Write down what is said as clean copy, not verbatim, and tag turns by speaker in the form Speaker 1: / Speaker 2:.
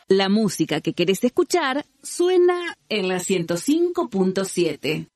Speaker 1: La música que querés escuchar suena en la 105.7.